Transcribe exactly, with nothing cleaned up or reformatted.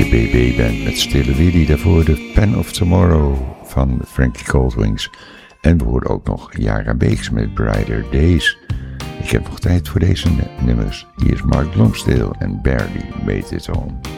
de B B Band met Stille Willy. Daarvoor de Pen of Tomorrow van Frankie Coldwings. En we horen ook nog Yara Beeks met Brighter Days. Ik heb nog tijd voor deze nummers. Hier is Mark Lonsdale en Barely Made It Home.